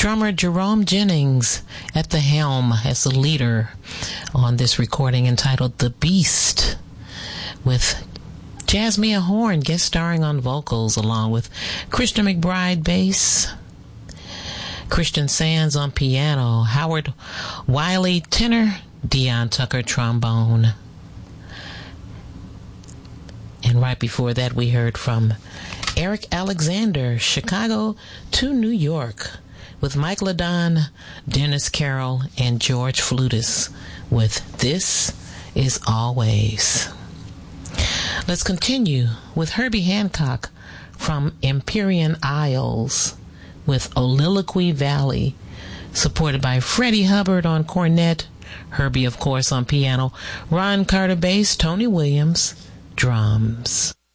drummer Jerome Jennings at the helm as the leader on this recording entitled The Beast, with Jasmine Horn guest starring on vocals along with Christian McBride bass, Christian Sands on piano, Howard Wiley tenor, Dion Tucker trombone. And right before that we heard from Eric Alexander, Chicago to New York, with Mike Ladon, Dennis Carroll, and George Flutis with This Is Always. Let's continue with Herbie Hancock from Empyrean Isles with Oliloquy Valley, supported by Freddie Hubbard on cornet, Herbie, of course, on piano, Ron Carter bass, Tony Williams drums.